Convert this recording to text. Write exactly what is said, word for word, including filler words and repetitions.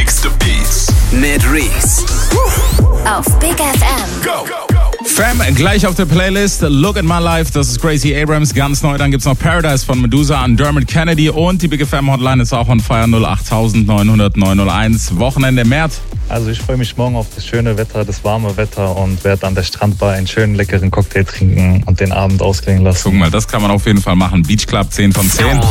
Wichtigste Beats mit Reese. Auf Big F M. Go! Fam, gleich auf der Playlist Look at My Life, das ist Gracie Abrams, ganz neu. Dann gibt's noch Paradise von Medusa an Dermot Kennedy und die Big F M Hotline ist auch on fire. null acht neun null null neun null eins. Wochenende März. Also ich freue mich morgen auf das schöne Wetter, das warme Wetter und werde an der Strandbar einen schönen leckeren Cocktail trinken und den Abend ausklingen lassen. Guck mal, das kann man auf jeden Fall machen. Beach Club zehn von zehn.